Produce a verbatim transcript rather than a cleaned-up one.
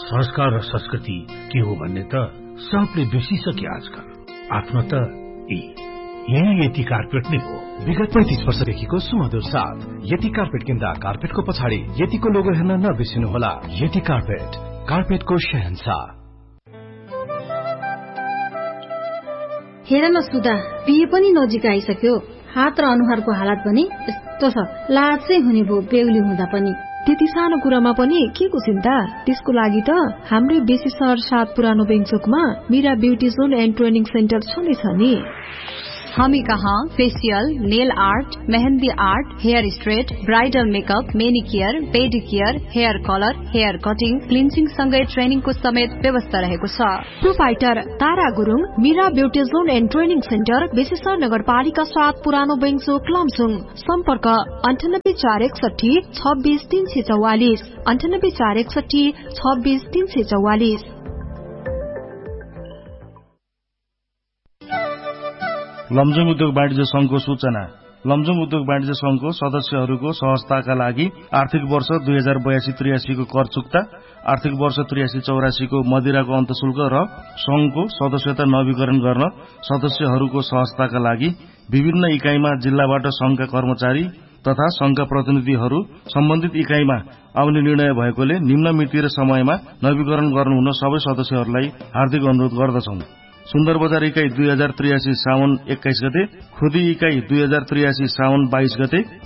संस्कार र संस्कृति के हो भन्ने त सबले बिर्सिसके आजकल। आफ्नो त यही यति कार्पेट नै हो। विगत पैंतीस वर्षदेखिको सुमधुर साथ यति कार्पेट किन्दा कार्पेटको पछाडि यतिको लोगो हेर्न नबिर्सिनुहोला। यति कार्पेट, कार्पेटको शहंशाह। हेर न सुधा, बिहे पनि नजिक आइसक्यो। हात र अनुहारको हालत पनि यस्तो छ, लाजै हुने भो बेहुली हुँदा पनि। त्यति सानो कुरामा पनि के को चिन्ता? त्यसको लागि त हाम्रै बेसी सहर सात पुरानो बेङचोकमा Meera beauty John and training centre छँदैछ नि। हामी कहाँ facial, nail art, mehndi art, hair straight, bridal makeup, मेनिकियर, पेडिकियर, hair colour, hair cutting, cleansing सँगै ट्रेनिङको समेत व्यवस्था रहेको छ। Proprietor Tara Gurung, Meera beauty John and training centre, बेसीसर नगरपालिका सात पुरानो बेङचोक लमसुङ। सम्पर्क अन्ठानब्बे चार एकसठी छब्बीस तीन सय चौवालिस, अन्ठानब्बे चार एकसठी छब्बीस तीन सय चौवालिस। लमजुङ उद्योग वाणिज्य संघको सूचना। लमजुङ उद्योग वाणिज्य संघको सदस्यहरूको सहजताका लागि आर्थिक वर्ष दुई हजार बयासी त्रियासी को कर चुक्ता, आर्थिक वर्ष त्रियासी चौरासी को मदिराको अन्तशुल्क र संघको सदस्यता नवीकरण गर्न सदस्यहरूको सहजताका लागि विभिन्न इकाइमा जिल्लाबाट संघका कर्मचारी तथा संघका प्रतिनिधिहरू सम्बन्धित इकाइमा आउने निर्णय भएकोले निम्न मिति र समयमा नवीकरण गर्नुहुन सबै सदस्यहरूलाई हार्दिक अनुरोध गर्दछौं। सुन्दर बजार इकाई दुई हजार त्रियासी साउन एक्काइस गते, खुदी इकाई दुई हजार त्रियासी साउन बाइस गते,